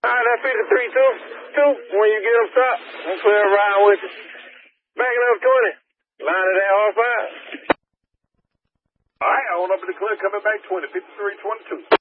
All right, that's 53-2. When you get them stopped, I'm clear around with you. Backing up 20. Line it at R5. All right, on up in the club, coming back 20, 53-22.